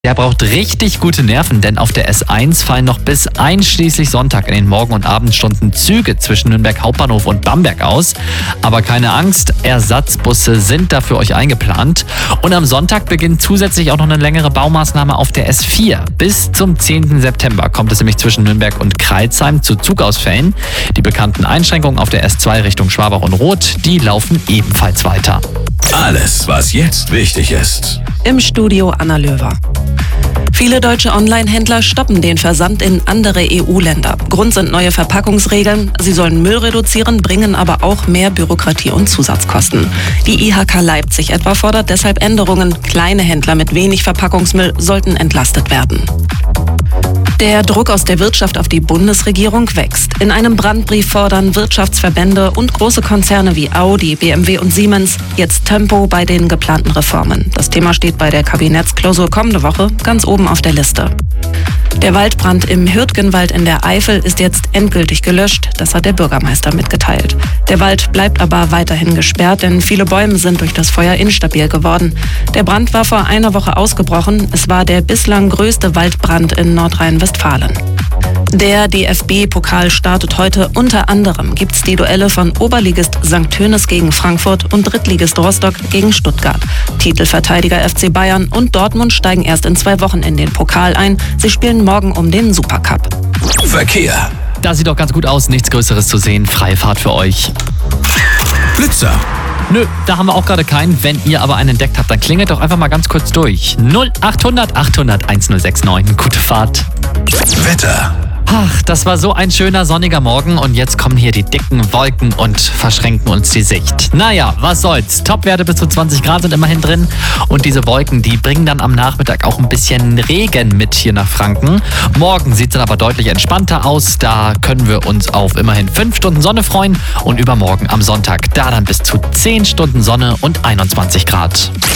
Der braucht richtig gute Nerven, denn auf der S1 fallen noch bis einschließlich Sonntag in den Morgen- und Abendstunden Züge zwischen Nürnberg Hauptbahnhof und Bamberg aus. Aber keine Angst, Ersatzbusse sind da für euch eingeplant. Und am Sonntag beginnt zusätzlich auch noch eine längere Baumaßnahme auf der S4. Bis zum 10. September kommt es nämlich zwischen Nürnberg und Crailsheim zu Zugausfällen. Die bekannten Einschränkungen auf der S2 Richtung Schwabach und Roth, die laufen ebenfalls weiter. Alles, was jetzt wichtig ist. Im Studio Anna Löwer. Viele deutsche Online-Händler stoppen den Versand in andere EU-Länder. Grund sind neue Verpackungsregeln. Sie sollen Müll reduzieren, bringen aber auch mehr Bürokratie und Zusatzkosten. Die IHK Leipzig etwa fordert deshalb Änderungen. Kleine Händler mit wenig Verpackungsmüll sollten entlastet werden. Der Druck aus der Wirtschaft auf die Bundesregierung wächst. In einem Brandbrief fordern Wirtschaftsverbände und große Konzerne wie Audi, BMW und Siemens jetzt Tempo bei den geplanten Reformen. Das Thema steht bei der Kabinettsklausur kommende Woche ganz oben auf der Liste. Der Waldbrand im Hürtgenwald in der Eifel ist jetzt endgültig gelöscht. Das hat der Bürgermeister mitgeteilt. Der Wald bleibt aber weiterhin gesperrt, denn viele Bäume sind durch das Feuer instabil geworden. Der Brand war vor einer Woche ausgebrochen. Es war der bislang größte Waldbrand in Nordrhein-Westfalen. Der DFB-Pokal startet heute. Unter anderem gibt es die Duelle von Oberligist St. Tönis gegen Frankfurt und Drittligist Rostock gegen Stuttgart. Titelverteidiger FC Bayern und Dortmund steigen erst in 2 Wochen in den Pokal ein. Sie spielen morgen um den Supercup. Verkehr. Das sieht doch ganz gut aus, nichts Größeres zu sehen. Freifahrt für euch. Blitzer. Nö, da haben wir auch gerade keinen. Wenn ihr aber einen entdeckt habt, dann klingelt doch einfach mal ganz kurz durch. 0800 800 1069. Gute Fahrt. Wetter. Ach, das war so ein schöner sonniger Morgen und jetzt kommen hier die dicken Wolken und verschränken uns die Sicht. Naja, was soll's. Topwerte bis zu 20 Grad sind immerhin drin und diese Wolken, die bringen dann am Nachmittag auch ein bisschen Regen mit hier nach Franken. Morgen sieht's dann aber deutlich entspannter aus. Da können wir uns auf immerhin 5 Stunden Sonne freuen und übermorgen am Sonntag da dann bis zu 10 Stunden Sonne und 21 Grad.